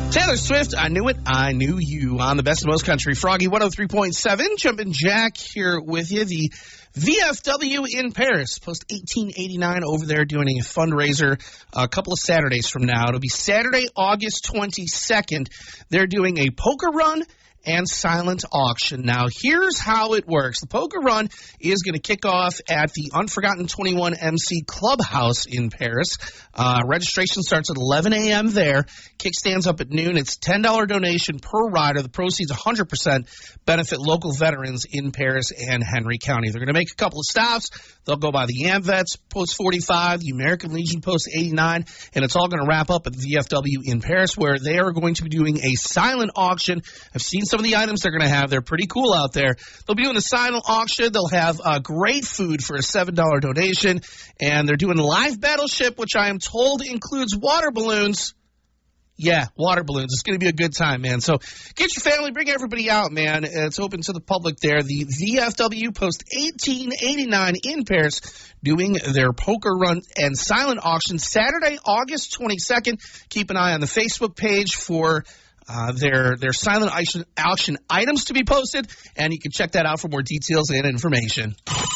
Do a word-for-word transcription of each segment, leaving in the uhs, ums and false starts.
Taylor Swift, I Knew It, I Knew You on the Best of Most Country. Froggy one oh three point seven, Jumpin' Jack here with you. The V F W in Paris, Post eighteen eighty-nine over there doing a fundraiser a couple of Saturdays from now. It'll be Saturday, August twenty-second. They're doing a poker run and silent auction. Now, here's how it works. The poker run is going to kick off at the Unforgotten twenty-one M C Clubhouse in Paris. Uh, registration starts at eleven a.m. there. Kickstands up at noon. It's ten dollars donation per rider. The proceeds one hundred percent benefit local veterans in Paris and Henry County. They're going to make a couple of stops. They'll go by the AmVets Post forty-five, the American Legion Post eighty-nine, and it's all going to wrap up at the V F W in Paris, where they are going to be doing a silent auction. I've seen some of the items they're going to have. They're pretty cool out there. They'll be doing a silent auction. They'll have uh, great food for a seven dollars donation, and they're doing live battleship, which I am told includes water balloons. Yeah, water balloons. It's going to be a good time, man. So get your family, bring everybody out, man. It's open to the public there. The V F W Post eighteen eighty-nine in Paris doing their poker run and silent auction Saturday, August twenty-second. Keep an eye on the Facebook page for uh, their their silent auction, auction items to be posted, and you can check that out for more details and information.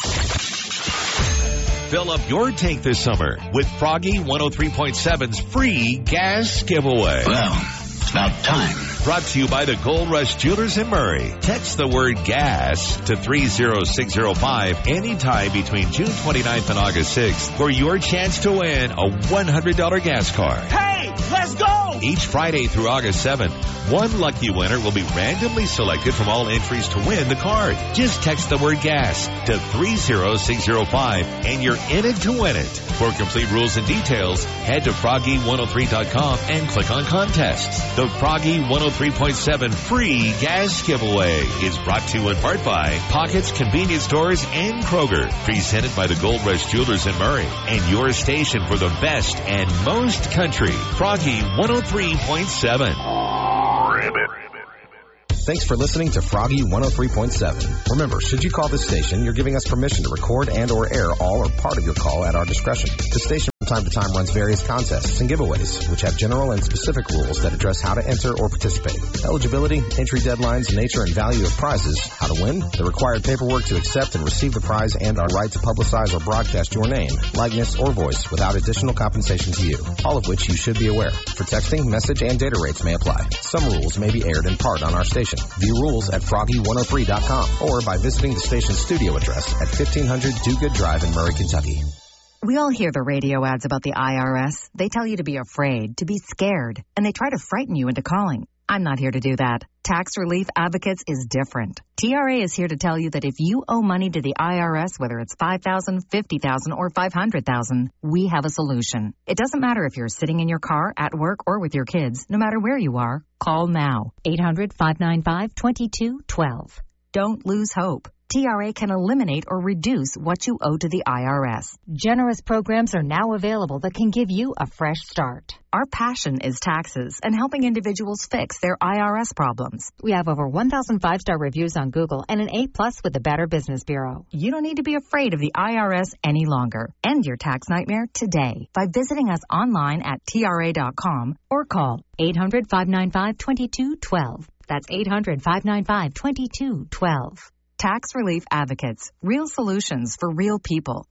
Fill up your tank this summer with Froggy one oh three point seven's free gas giveaway. Well, it's about time. Brought to you by the Gold Rush Jewelers in Murray. Text the word gas to three oh six oh five anytime between June twenty-ninth and August sixth for your chance to win a one hundred dollars gas card. Hey, let's go! Each Friday through August seventh, one lucky winner will be randomly selected from all entries to win the card. Just text the word gas to three oh six oh five and you're in it to win it. For complete rules and details, head to froggy one oh three dot com and click on contests. The Froggy one oh three point seven free gas giveaway is brought to you in part by Pockets Convenience Stores and Kroger. Presented by the Gold Rush Jewelers in Murray and your station for the best and most country. Froggy one oh three point seven. Thanks for listening to Froggy one oh three point seven. Remember, should you call this station, you're giving us permission to record and or air all or part of your call at our discretion. The station from time to time runs various contests and giveaways, which have general and specific rules that address how to enter or participate. Eligibility, entry deadlines, nature and value of prizes, how to win, the required paperwork to accept and receive the prize, and our right to publicize or broadcast your name, likeness, or voice without additional compensation to you, all of which you should be aware. For texting, message, and data rates may apply. Some rules may be aired in part on our station. View rules at froggy one oh three dot com or by visiting the station's studio address at fifteen hundred Do Good Drive in Murray, Kentucky. We all hear the radio ads about the I R S. They tell you to be afraid, to be scared, and they try to frighten you into calling. I'm not here to do that. Tax Relief Advocates is different. T R A is here to tell you that if you owe money to the I R S, whether it's five thousand dollars, fifty thousand dollars, or five hundred thousand dollars, we have a solution. It doesn't matter if you're sitting in your car, at work, or with your kids. No matter where you are, call now. eight hundred, five nine five, two two one two. Don't lose hope. T R A can eliminate or reduce what you owe to the I R S. Generous programs are now available that can give you a fresh start. Our passion is taxes and helping individuals fix their I R S problems. We have over one thousand five-star reviews on Google and an A plus with the Better Business Bureau. You don't need to be afraid of the I R S any longer. End your tax nightmare today by visiting us online at T R A dot com or call eight hundred, five nine five, two two one two. That's eight hundred, five nine five, two two one two. Tax Relief Advocates. Real solutions for real people.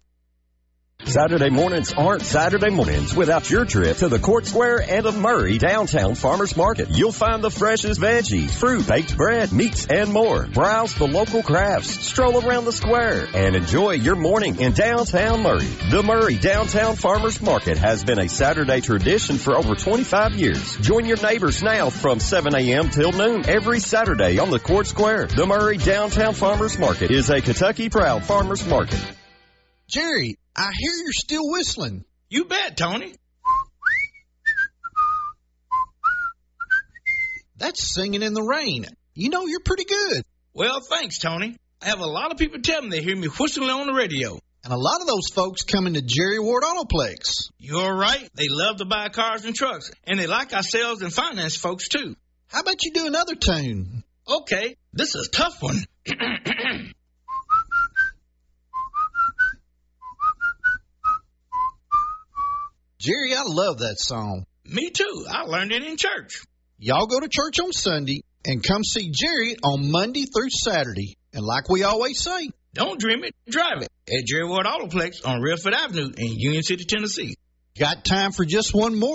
Saturday mornings aren't Saturday mornings without your trip to the Court Square and of Murray Downtown Farmers Market. You'll find the freshest veggies, fruit, baked bread, meats, and more. Browse the local crafts, stroll around the square, and enjoy your morning in downtown Murray. The Murray Downtown Farmers Market has been a Saturday tradition for over twenty-five years. Join your neighbors now from seven a.m. till noon every Saturday on the Court Square. The Murray Downtown Farmers Market is a Kentucky proud farmers market. Jerry, I hear you're still whistling. You bet, Tony. That's singing in the rain. You know you're pretty good. Well, thanks, Tony. I have a lot of people tell me they hear me whistling on the radio. And a lot of those folks come into Jerry Ward Autoplex. You're right. They love to buy cars and trucks. And they like our sales and finance folks, too. How about you do another tune? Okay, this is a tough one. Jerry, I love that song. Me too. I learned it in church. Y'all go to church on Sunday and come see Jerry on Monday through Saturday. And like we always say, don't dream it, drive it at Jerry Ward Autoplex on Redford Avenue in Union City, Tennessee. Got time for just one more?